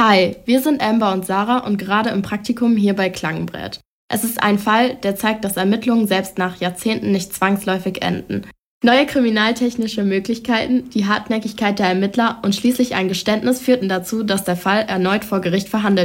Hi, wir sind Amber und Sarah und gerade im Praktikum hier bei Klangenbrett. Es ist ein Fall, der zeigt, dass Ermittlungen selbst nach Jahrzehnten nicht zwangsläufig enden. Neue kriminaltechnische Möglichkeiten, die Hartnäckigkeit der Ermittler und schließlich ein Geständnis führten dazu, dass der Fall erneut vor Gericht verhandelt